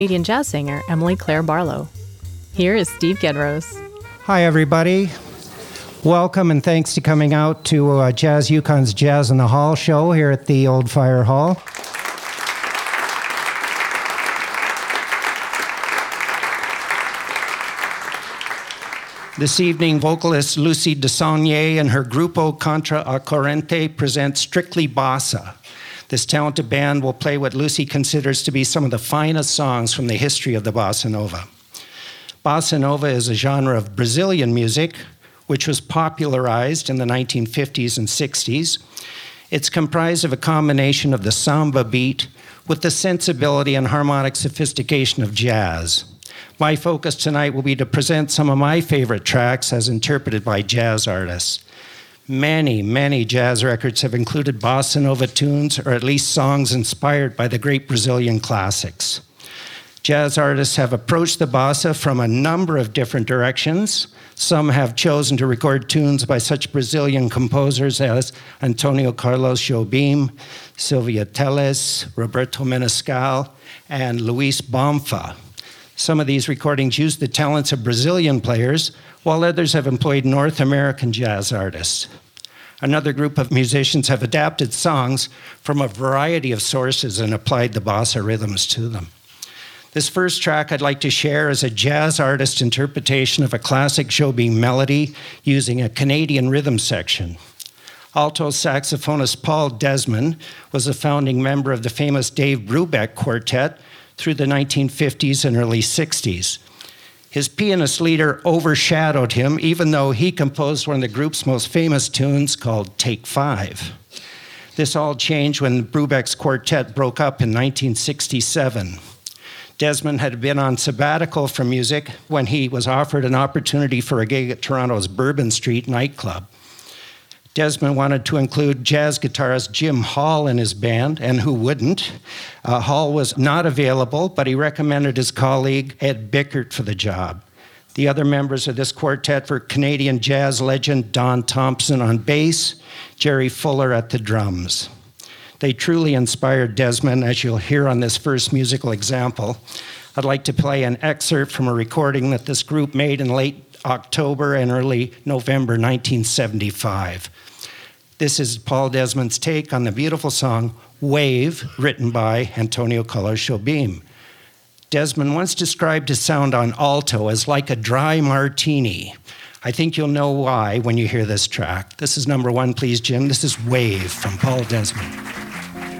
Canadian jazz singer Emily Claire Barlow. Here is Steve Gedrose. Hi, everybody. Welcome and thanks to coming out to Jazz Yukon's Jazz in the Hall show here at the Old Fire Hall. This evening, vocalist Lucy Desaulniers and her Grupo Contra a Corrente present Strictly Bossa. This talented band will play what Lucy considers to be some of the finest songs from the history of the bossa nova. Bossa nova is a genre of Brazilian music which was popularized in the 1950s and 60s. It's comprised of a combination of the samba beat with the sensibility and harmonic sophistication of jazz. My focus tonight will be to present some of my favorite tracks as interpreted by jazz artists. Many jazz records have included bossa nova tunes, or at least songs inspired by the great Brazilian classics. Jazz artists have approached the bossa from a number of different directions. Some have chosen to record tunes by such Brazilian composers as Antonio Carlos Jobim, Silvia Telles, Roberto Menescal, and Luis Bonfa. Some of these recordings use the talents of Brazilian players, while others have employed North American jazz artists. Another group of musicians have adapted songs from a variety of sources and applied the bossa rhythms to them. This first track I'd like to share is a jazz artist interpretation of a classic Jobim melody using a Canadian rhythm section. Alto saxophonist Paul Desmond was a founding member of the famous Dave Brubeck Quartet through the 1950s and early 60s. His pianist leader overshadowed him, even though he composed one of the group's most famous tunes called Take 5. This all changed when Brubeck's quartet broke up in 1967. Desmond had been on sabbatical from music when he was offered an opportunity for a gig at Toronto's Bourbon Street nightclub. Desmond wanted to include jazz guitarist Jim Hall in his band, and who wouldn't? Hall was not available, but he recommended his colleague Ed Bickert for the job. The other members of this quartet were Canadian jazz legend Don Thompson on bass, Jerry Fuller at the drums. They truly inspired Desmond, as you'll hear on this first musical example. I'd like to play an excerpt from a recording that this group made in late October and early November 1975. This is Paul Desmond's take on the beautiful song Wave, written by Antonio Carlos Jobim. Desmond once described his sound on alto as like a dry martini. I think you'll know why when you hear this track. This is number one, please, Jim. This is Wave from Paul Desmond.